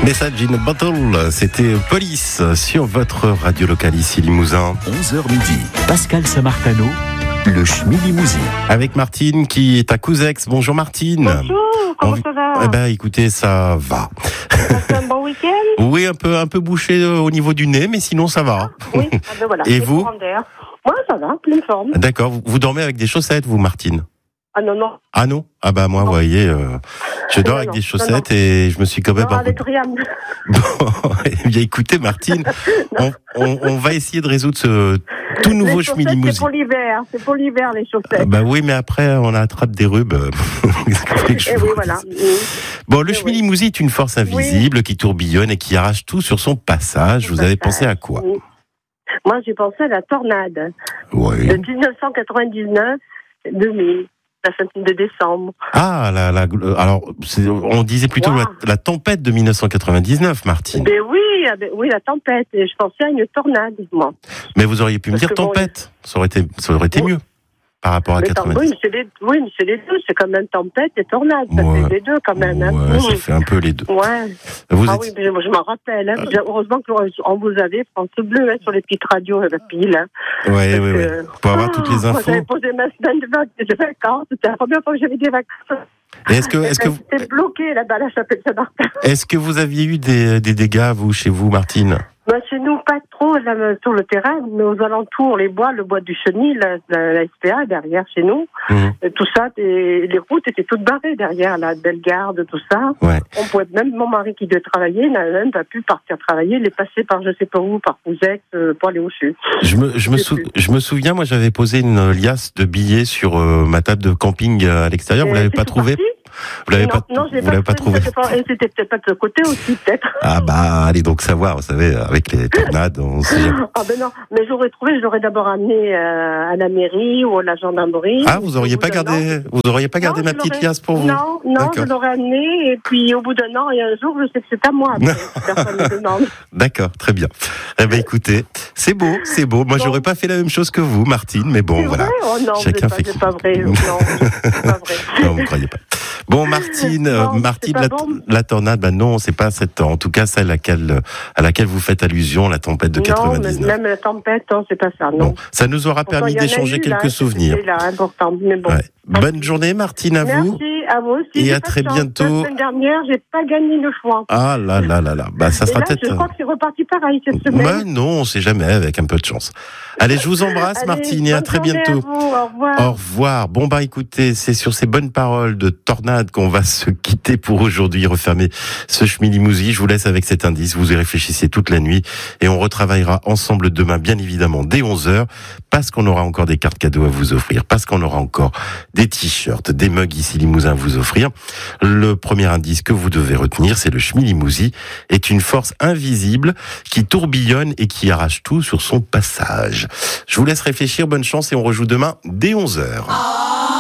Message in a Bottle, c'était Police sur votre radio locale ici Limousin. 11h midi, Pascal Samartano, le Schmillimousin. Avec Martine qui est à Couzex. Bonjour Martine. Bonjour, comment ça va? Eh ben écoutez, ça va. Passez un bon week-end? Oui, un peu bouché au niveau du nez, mais sinon ça va. Oui, ben voilà. Et vous? Moi ça va, pleine forme. D'accord, vous dormez avec des chaussettes vous Martine? Ah non. Ah non? Ah bah moi, vous voyez, je dors avec des chaussettes et je me suis quand même... Non, avec rien. Bon, eh bien écoutez Martine, on va essayer de résoudre ce tout nouveau Schmillimousin. C'est pour l'hiver les chaussettes. Bah oui, mais après on attrape des rubes. Et oui, voilà. Bon, le Schmillimousin est une force invisible qui tourbillonne et qui arrache tout sur son passage. Vous avez pensé à quoi? Moi j'ai pensé à la tornade. Oui. De 1999-2000. La fin de décembre. Ah, alors, on disait plutôt la tempête de 1999, Martine. Ben oui, la tempête. Et je pensais à une tornade, moi. Mais vous auriez pu me dire tempête. Ça aurait été mieux par rapport à 99. Oui, mais c'est les deux. C'est quand même tempête et tornade. Ça fait les deux quand même. Ouais, ça fait un peu les deux. Ouais. Oui, mais je m'en rappelle. Hein. Heureusement qu'on vous avait France Bleu sur les petites radios à la pile. Hein. Oui. Pour avoir toutes les infos. Moi, j'avais posé ma semaine de vacances. C'était la première fois que j'avais des vacances. Et est-ce que vous... C'était bloqué là-bas à la chapelle Saint-Martin. Est-ce que vous aviez eu des dégâts, vous, chez vous, Martine? Chez nous, pas trop là, sur le terrain, mais aux alentours, le bois du Chenil, la SPA derrière chez nous, tout ça, les routes étaient toutes barrées derrière, la Bellegarde, tout ça. Ouais. On pouvait même, mon mari qui devait travailler, n'a même pas pu partir travailler, il est passé par je sais pas où, par Couzex, pour aller au sud. Je me souviens, moi j'avais posé une liasse de billets sur ma table de camping à l'extérieur, vous l'avez pas trouvé? Vous l'avez pas trouvé. C'était peut-être pas de ce côté aussi, peut-être. Ah bah, allez donc savoir, vous savez, avec les tornades, on sait jamais. Ah ben non, mais j'aurais trouvé, je l'aurais d'abord amené à la mairie ou à la gendarmerie. Ah, vous auriez pas gardé ma petite liasse pour vous? Non, je l'aurais amené, et puis au bout d'un an et un jour, je sais que c'est à moi, après, personne ne demande. D'accord, très bien. Eh ben écoutez, c'est beau. Moi, j'aurais pas fait la même chose que vous, Martine, mais bon, voilà. Oh non, c'est pas vrai. Non, c'est pas vrai. Non, vous ne croyez pas. Bon, Martine, la tornade, non, c'est pas cette, en tout cas celle à laquelle vous faites allusion, la tempête de 99. Non, même la tempête, c'est pas ça, non. Bon, ça nous aura permis d'échanger quelques souvenirs. C'est là, important, mais bon. Ouais. Bonne journée, Martine, à vous. Merci, à vous aussi. Et à très bientôt. La semaine dernière, j'ai pas gagné le choix. Ah là. Bah, ça sera peut-être. Je crois que c'est reparti pareil cette semaine. Bah, non, on sait jamais, avec un peu de chance. Allez, je vous embrasse, Martine, et à très bientôt. Au revoir. Au revoir. Bon, bah, écoutez, c'est sur ces bonnes paroles de tornade qu'on va se quitter pour aujourd'hui, refermer ce Schmillimousin. Je vous laisse avec cet indice. Vous y réfléchissez toute la nuit et on retravaillera ensemble demain, bien évidemment, dès 11h, parce qu'on aura encore des cartes cadeaux à vous offrir, parce qu'on aura encore des t-shirts, des mugs ici Limousin à vous offrir. Le premier indice que vous devez retenir, c'est le Schmillimousin est une force invisible qui tourbillonne et qui arrache tout sur son passage. Je vous laisse réfléchir, bonne chance et on rejoue demain dès 11h.